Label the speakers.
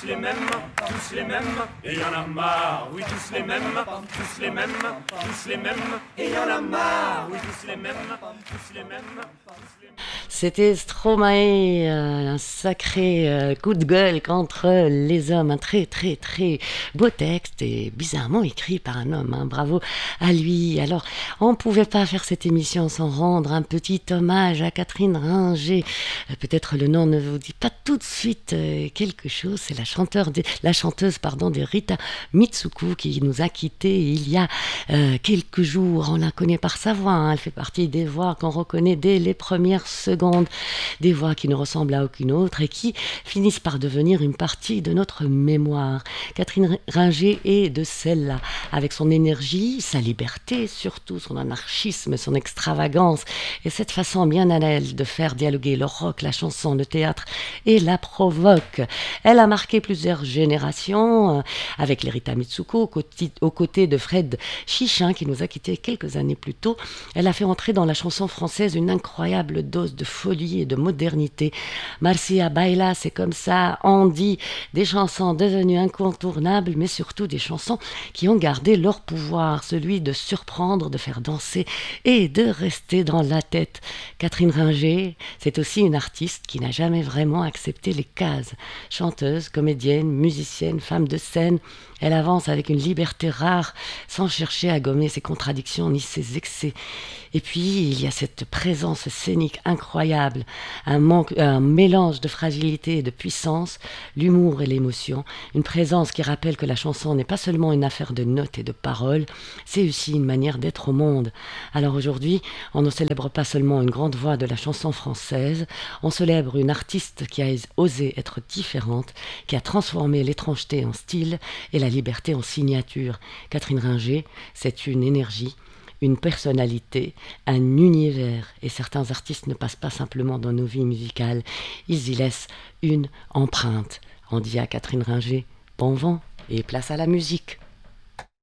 Speaker 1: les mêmes, tous les mêmes, et y en a marre, oui tous les mêmes, tous les mêmes, tous les mêmes, et y en a marre, oui tous les mêmes, tous les mêmes.
Speaker 2: C'était Stromae, un sacré coup de gueule contre les hommes, un très très très beau texte et bizarrement écrit par un homme, hein. Bravo à lui. Alors, on ne pouvait pas faire cette émission sans rendre un petit hommage à Catherine Ringer. Peut-être le nom ne vous dit pas tout de suite quelque chose, c'est la chanteuse des Rita Mitsuko qui nous a quittés il y a quelques jours. On la connaît par sa voix, hein. Elle fait partie des voix qu'on reconnaît dès les premières secondes, des voix qui ne ressemblent à aucune autre et qui finissent par devenir une partie de notre mémoire. Catherine Ringer est de celle-là, avec son énergie, sa liberté, surtout son anarchisme, son extravagance et cette façon bien à elle de faire dialoguer le rock, la chanson, le théâtre et la provoque. Elle a marqué plusieurs générations avec les Rita Mitsuko aux côtés de Fred Chichin qui nous a quittés quelques années plus tôt. Elle a fait entrer dans la chanson française une incroyable dose de folie et de modernité. Marcia Baila, c'est comme ça, on dit, des chansons devenues incontournables, mais surtout des chansons qui ont gardé leur pouvoir, celui de surprendre, de faire danser et de rester dans la tête. Catherine Ringer, c'est aussi une artiste qui n'a jamais vraiment accepté les cases. Chanteuse, comédienne, musicienne, femme de scène, elle avance avec une liberté rare, sans chercher à gommer ses contradictions ni ses excès. Et puis, il y a cette présence scénique incroyable, un mélange de fragilité et de puissance, l'humour et l'émotion, une présence qui rappelle que la chanson n'est pas seulement une affaire de notes et de paroles, c'est aussi une manière d'être au monde. Alors aujourd'hui, on ne célèbre pas seulement une grande voix de la chanson française, on célèbre une artiste qui a osé être différente, qui a transformé l'étrangeté en style et la liberté en signature. Catherine Ringer, c'est une énergie, une personnalité, un univers. Et certains artistes ne passent pas simplement dans nos vies musicales, ils y laissent une empreinte. On dit à Catherine Ringer, bon vent et place à la musique.